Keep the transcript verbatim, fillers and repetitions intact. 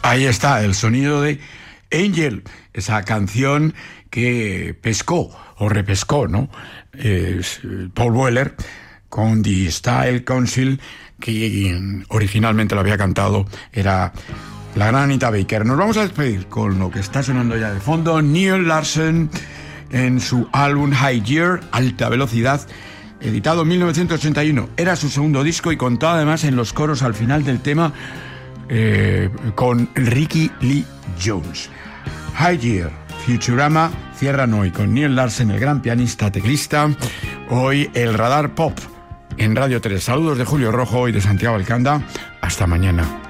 Ahí está el sonido de Angel, esa canción que pescó o repescó, ¿no? Es Paul Weller con The Style Council, que originalmente lo había cantado, era la gran Anita Baker. Nos vamos a despedir con lo que está sonando ya de fondo, Niall Larson en su álbum High Gear, Alta Velocidad, editado en mil novecientos ochenta y uno. Era su segundo disco y contaba además en los coros al final del tema eh, con Ricky Lee Jones. High Gear, Futurama, cierran hoy con Niall Larson, el gran pianista teclista. Hoy el Radar Pop en Radio tres. Saludos de Julio Rojo y de Santiago Alcanda. Hasta mañana.